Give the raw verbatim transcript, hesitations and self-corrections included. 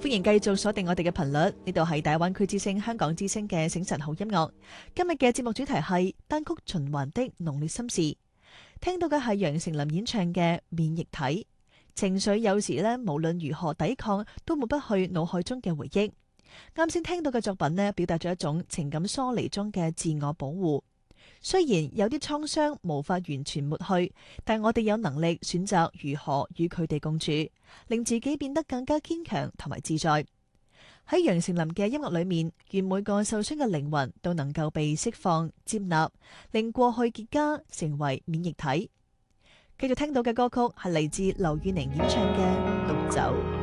歡迎繼續鎖定我哋嘅頻率，呢度係大灣區之聲香港之聲嘅醒晨好音樂。今日嘅節目主題係單曲循環的濃烈心事，聽到嘅係楊丞琳演唱嘅免疫體。情緒有時呢，無論如何抵抗，都抹不去腦海中嘅回憶。啱先聽到嘅作品呢，表達咗一種情感疏離中嘅自我保護。雖然有啲創傷無法完全抹去，但我哋有能力選擇如何與佢哋共處，令自己變得更加堅強同埋自在。喺楊丞琳嘅音樂裏面，願每個受傷嘅靈魂都能夠被釋放、接納，令過去結痂成為免疫體。繼續聽到嘅歌曲係嚟自劉宇寧演唱嘅《獨走》。